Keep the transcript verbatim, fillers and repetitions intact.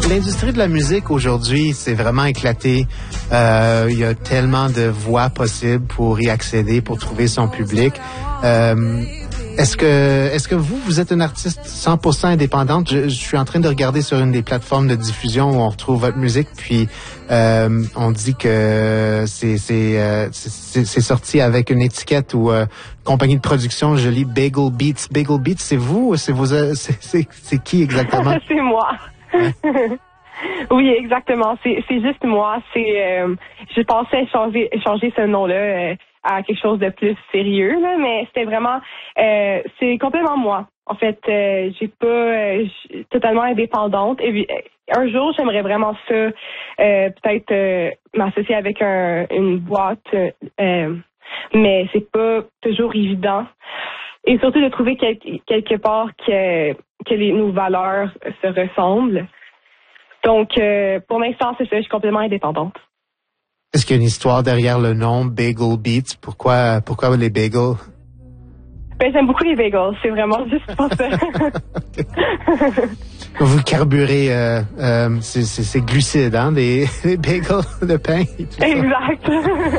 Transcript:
L'industrie de la musique aujourd'hui, c'est vraiment éclaté. Euh, il y a tellement de voies possibles pour y accéder, pour trouver son public. Euh, est-ce que, est-ce que vous, vous êtes une artiste cent pour cent indépendante? Je, je suis en train de regarder sur une des plateformes de diffusion où on retrouve votre musique, puis euh, on dit que c'est, c'est, euh, c'est, c'est sorti avec une étiquette ou euh, compagnie de production. Je lis Bagel Beats. Bagel Beats, c'est vous ou c'est vos, c'est, c'est, c'est qui exactement? C'est moi. Ouais. Oui, exactement. C'est, c'est juste moi. C'est, euh, je pensais changer, changer ce nom-là euh, à quelque chose de plus sérieux, là, mais c'était vraiment, euh, c'est complètement moi. En fait, euh, j'ai pas, euh, j'ai, totalement indépendante. Et un jour, j'aimerais vraiment ça, euh, peut-être euh, m'associer avec un, une boîte, euh, mais c'est pas toujours évident. Et surtout de trouver quel, quelque part que, que les, nos valeurs se ressemblent. Donc, euh, pour l'instant, c'est ça, je suis complètement indépendante. Est-ce qu'il y a une histoire derrière le nom Bagel Beats? Pourquoi, pourquoi les bagels? Ben, j'aime beaucoup les bagels. C'est vraiment juste pour ça. Vous carburez, euh, euh, c'est, c'est, c'est glucides, hein, des, des bagels de pain et tout ça. Exact.